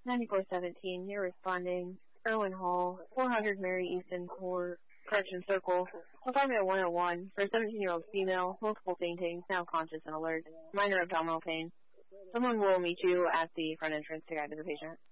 9417, you're responding. Erwin Hall, 400 Mary Easton Correction Circle, apartment 101, for a 17-year-old female, multiple fainting, now conscious and alert, minor abdominal pain. Someone will meet you at the front entrance to guide the patient.